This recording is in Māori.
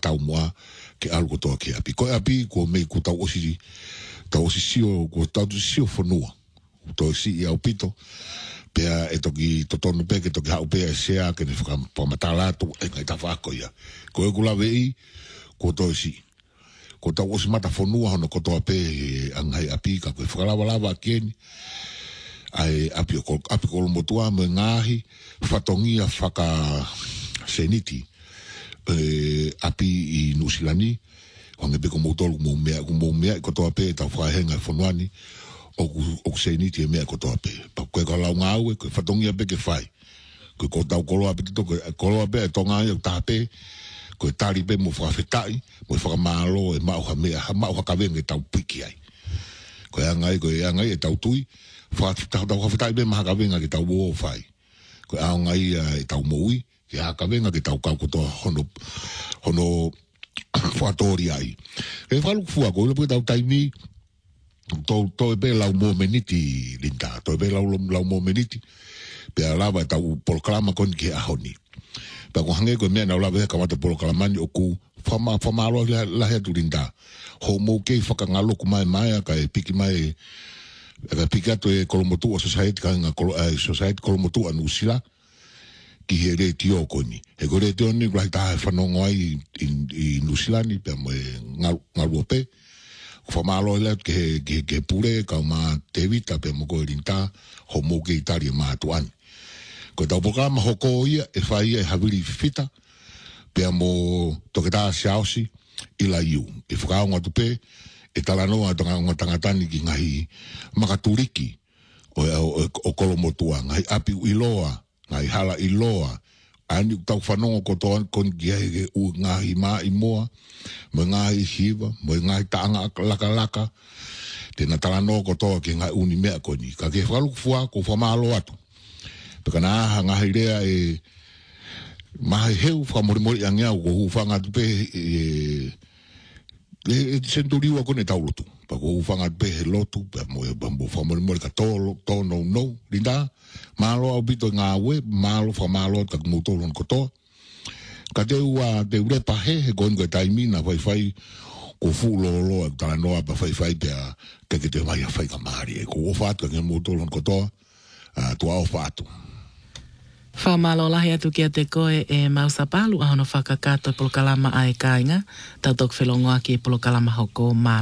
tau moa ke algo toa ke api. Ko api ko mei ko tau osi sio ko tau sio fonua. Tau si ia upito. Pea e toki totonu pe ke toki hau pea e sea ke ne whakapamatala tu e ngai ta whako ia. Ko e kula vei ko tau si. Ko tau osi mata fonua hono ko toa pe angai api ka koe whakalawalawa kieni. Ai api kolo motua me ngahi whatongia whaka seniti api i Nusilani wange pe ko motolu mo mea ko toa pe tau whahenga fonuani o seniti e mea ko toa pe pa koe ka lau ngau ko whatongia pe ke whai ko tau koloa pe koloa pe tonga i ta pe ko tari pe mo whawhetai mo whakamalo e mauha mea mauha kawenga tau piki ai ko angai e tau tui tau whawhetai pe maha kawenga ki tau wo whai ko angai e tau moui ki ha kawenga ki tau kau kotoa hono whatori ai e whalu fua ko ilo pe tau taimi to e pe lau mo meniti linda to e pe lau mo meniti pe alava tau polokalama kon ki ahoni pa ko hange ko mea na lava ka mata polokalamani o ku famalo la he tu linda ho mo ke whakangalo ku mai ka e piki mai e piki ato e kolomotua society ka nga society kolomotua Nusila ki he re tio koni he ko re tio ni kwa ta whanongo ai i Nusilani pe mo ngalu pe famalo le ke pure ka ma tevita pe mo ko linda ho mo ke itari ma tuani ko tau programa hoko ia e whai e haviri fita pe mo toketa siausi ila iu e whakao ngatu pe e talanoa tonga tangatani ki ngahi makaturiki o kolomotua ngahi api iloa ngai hala iloa ani tau whanongo kotoa kon kia u ngahi maa i moa mo ngahi hiva mo ngahi taanga laka tena talanoa kotoa ki ngai uni mea koni ka ke whalukufua ko whamalo atu peka na ngahi rea e mahi heu whamorimori angia ko hufanga tupe e senturiwa kone taulotu pa ko hufanga tupe he lotu pa mo e bambo whamorimori ka tono no linda malo au bito ngā we, malo whamalo tak mutolon kotoa. Ka te ua te urepa he goinga taimina whai ko fūlolo e tala noa pa whai pia ke te vai a whai ka maari e ko ofatu ka mutolon kotoa tua ofatu. Whamalo lahi atu kia te koe e mausapalu ahono whakakato e polokalama ai kāinga, tautok whelongoa ki e polokalama hoko ma